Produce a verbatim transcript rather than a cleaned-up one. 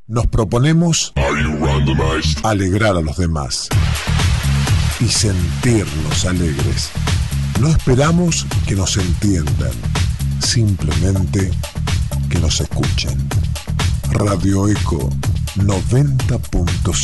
Nos proponemos alegrar a los demás y sentirnos alegres. No esperamos que nos entiendan, simplemente que nos escuchen. Radio Eco noventa punto